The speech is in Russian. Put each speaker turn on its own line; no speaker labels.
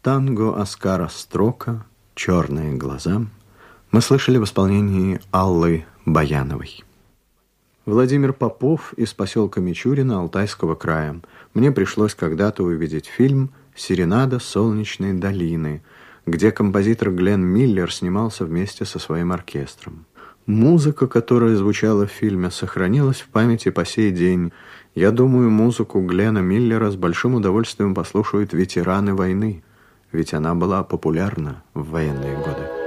Танго Оскара Строка «Черные глаза» мы слышали в исполнении Аллы Баяновой. Владимир Попов из поселка Мичурино Алтайского края. Мне пришлось когда-то увидеть фильм «Серенада солнечной долины», где композитор Глен Миллер снимался вместе со своим оркестром. Музыка, которая звучала в фильме, сохранилась в памяти по сей день. Я думаю, музыку Глена Миллера с большим удовольствием послушают ветераны войны, ведь она была популярна в военные годы.